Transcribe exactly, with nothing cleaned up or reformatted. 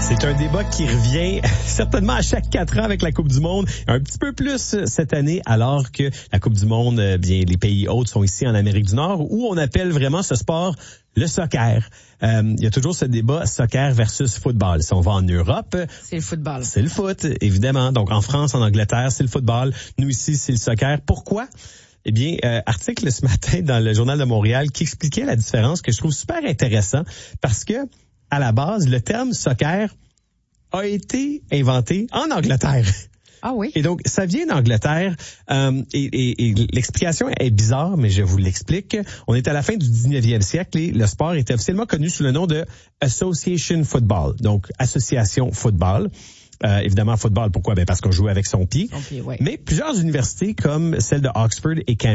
C'est un débat qui revient certainement à chaque quatre ans avec la Coupe du Monde, un petit peu plus cette année, alors que la Coupe du Monde, bien, les pays hôtes sont ici en Amérique du Nord, où on appelle vraiment ce sport le soccer. Euh, il y a toujours ce débat soccer versus football. Si on va en Europe, c'est le football. C'est le foot, évidemment. Donc en France, en Angleterre, c'est le football. Nous ici, c'est le soccer. Pourquoi? Eh bien, euh, article ce matin dans le Journal de Montréal qui expliquait la différence que je trouve super intéressant parce que à la base, le terme soccer a été inventé en Angleterre. Ah oui? Et donc, ça vient d'Angleterre. Euh, et, et, et l'explication est bizarre, mais je vous l'explique. On est à la fin du dix-neuvième siècle et le sport était officiellement connu sous le nom de Association Football, donc Association Football. Euh, évidemment, football, pourquoi? Ben parce qu'on joue avec son pied. Son pied, oui. Mais plusieurs universités, comme celle de Oxford et Cambridge,